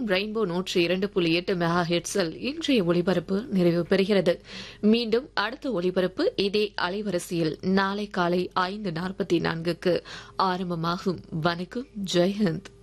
FM rainbow 102.8 mega ஹெர்ட்ஸில் இன்றைய ஒலிபரப்பு நிறைவு பெறுகிறது. மீண்டும் அடுத்த ஒலிபரப்பு இதே அலைவரிசையில் நாளை காலை 5:44க்கு ஆரம்பமாகும். வணக்கம். ஜெய்ஹிந்த்.